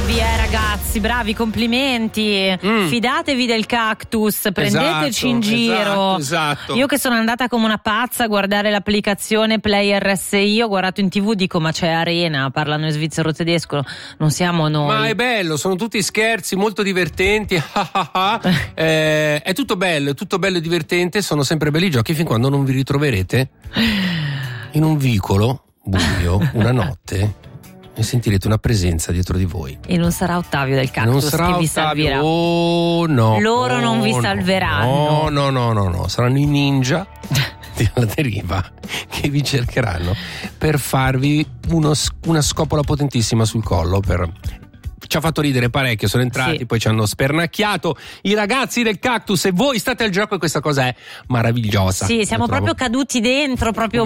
Bravi ragazzi, bravi, complimenti. Fidatevi del cactus, prendeteci in giro. Esatto. Io che sono andata come una pazza a guardare l'applicazione Play RSI, ho guardato in TV, dico ma c'è Arena, parlano in svizzero tedesco, non siamo noi. Ma è bello, sono tutti scherzi molto divertenti. È tutto bello e divertente, sono sempre belli giochi fin quando non vi ritroverete in un vicolo buio una notte e sentirete una presenza dietro di voi. E non sarà Ottavio del Cactus che vi salverà. Oh no. Loro non vi salveranno. No, saranno i ninja della deriva che vi cercheranno per farvi una scopola potentissima sul collo. Ci ha fatto ridere parecchio, sono entrati, sì. Poi ci hanno spernacchiato i ragazzi del Cactus e voi state al gioco e questa cosa è meravigliosa. Sì, siamo proprio caduti dentro, proprio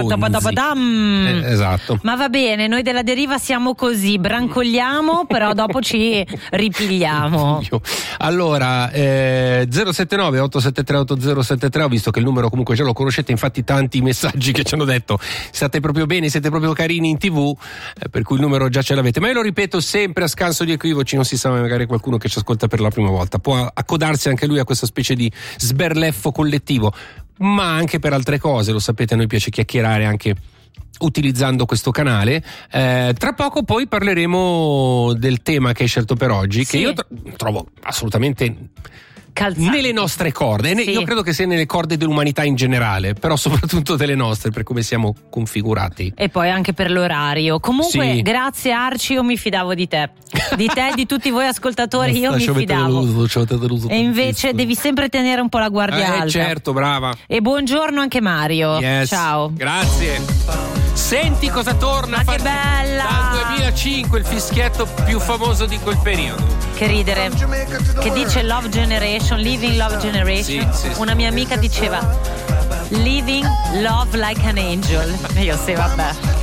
esatto. Ma va bene, noi della deriva siamo così, brancoliamo, però dopo ci ripigliamo. Allora, 079 873 8073, ho visto che il numero comunque già lo conoscete, infatti tanti messaggi che ci hanno detto state proprio bene, siete proprio carini in TV, per cui il numero già ce l'avete, ma io lo ripeto sempre a scanso di equivoci, non si sa mai, magari qualcuno che ci ascolta per la prima volta può accodarsi anche lui a questa specie di sberleffo collettivo, ma anche per altre cose, lo sapete, a noi piace chiacchierare anche utilizzando questo canale. Tra poco poi parleremo del tema che hai scelto per oggi, sì. Che io trovo assolutamente calzante nelle nostre corde, sì. Io credo che sia nelle corde dell'umanità in generale, però soprattutto delle nostre, per come siamo configurati. E poi anche per l'orario. Comunque, sì. Grazie Arci, io mi fidavo di te e di tutti voi ascoltatori, io mi fidavo. E invece devi sempre tenere un po' la guardia alta. Certo, brava. E buongiorno anche Mario. Yes. Ciao. Grazie. Senti cosa torna. Ma che bella! Dal 2005 il fischietto più famoso di quel periodo. Che ridere. Che dice Love Generation, Living Love Generation. Sì. Una mia amica diceva Living Love Like an Angel. E io sì, vabbè.